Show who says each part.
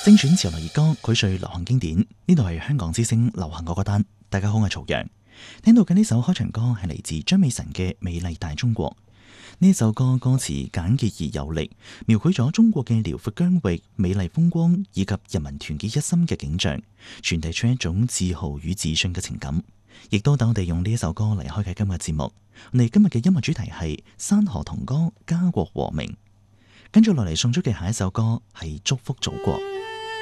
Speaker 1: 精選潮流熱歌，膾萃流行經典。呢度係香港之聲流行歌歌單。大家好，我係曹陽。聽到嘅呢首開場歌係嚟自張美晨嘅《美麗大中國》。呢首歌歌詞簡潔而有力，描繪咗中國嘅遼闊疆域、美麗風光以及人民團結一心嘅景象，傳遞出一種自豪與自信嘅情感。亦都等我哋用呢一首歌嚟開啟今日節目。我哋今日嘅音樂主題係山河同歌，家國和鳴。跟住落嚟送出嘅下一首歌係祝福祖國。